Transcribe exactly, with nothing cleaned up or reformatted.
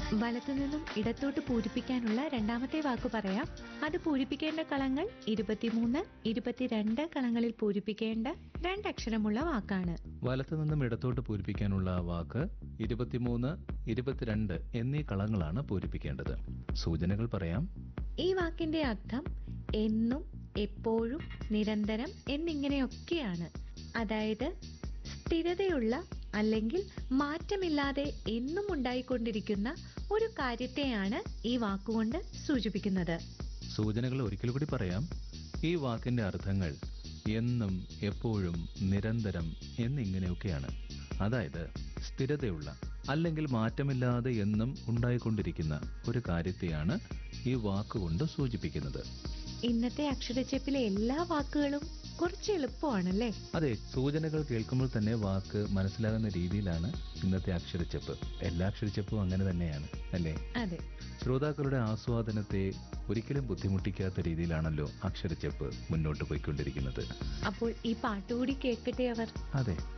വലത്തുനിന്നും ഇടത്തോട്ട് പൂരിപ്പിക്കാനുള്ള രണ്ടാമത്തെ വാക്ക് പറയാം. അത് പൂരിപ്പിക്കേണ്ട കളങ്ങൾ ഇരുപത്തിമൂന്ന് ഇരുപത്തിരണ്ട് കളങ്ങളിൽ പൂരിപ്പിക്കേണ്ട രണ്ടക്ഷരമുള്ള വാക്കാണ്. വലത്തുനിന്നും ഇടത്തോട്ട് പൂരിപ്പിക്കാനുള്ള വാക്ക് ഇരുപത്തിമൂന്ന് ഇരുപത്തിരണ്ട് എന്നീ കളങ്ങളാണ് പൂരിപ്പിക്കേണ്ടത്. സൂചനകൾ പറയാം. ഈ വാക്കിന്റെ അർത്ഥം എന്നും എപ്പോഴും നിരന്തരം എന്നിങ്ങനെയൊക്കെയാണ്. അതായത് സ്ഥിരതയുള്ള അല്ലെങ്കിൽ മാറ്റമില്ലാതെ എന്നും ഉണ്ടായിക്കൊണ്ടിരിക്കുന്ന ഒരു കാര്യത്തെയാണ് ഈ വാക്കുകൊണ്ട് സൂചിപ്പിക്കുന്നത്. സൂചനകൾ ഒരിക്കൽ കൂടി പറയാം. ഈ വാക്കിന്റെ അർത്ഥങ്ങൾ എന്നും എപ്പോഴും നിരന്തരം എന്നിങ്ങനെയൊക്കെയാണ്. അതായത് സ്ഥിരതയുള്ള അല്ലെങ്കിൽ മാറ്റമില്ലാതെ എന്നും ഉണ്ടായിക്കൊണ്ടിരിക്കുന്ന ഒരു കാര്യത്തെയാണ് ഈ വാക്കുകൊണ്ട് സൂചിപ്പിക്കുന്നത്. ഇന്നത്തെ അക്ഷരച്ചെപ്പിലെ എല്ലാ വാക്കുകളും കുറച്ച് എളുപ്പമാണല്ലേ? അതെ, സൂചനകൾ കേൾക്കുമ്പോൾ തന്നെ വാക്ക് മനസ്സിലാകുന്ന രീതിയിലാണ് ഇന്നത്തെ അക്ഷരച്ചെപ്പ്. എല്ലാ അക്ഷരച്ചെപ്പും അങ്ങനെ തന്നെയാണ് അല്ലേ? അതെ. ശ്രോതാക്കളുടെ ആസ്വാദനത്തെ ഒരിക്കലും ബുദ്ധിമുട്ടിക്കാത്ത രീതിയിലാണല്ലോ അക്ഷരച്ചെപ്പ് മുന്നോട്ട് പോയിക്കൊണ്ടിരിക്കുന്നത്. അപ്പോൾ ഈ പാട്ടുകൂടി കേൾക്കട്ടെ അവർ. അതെ.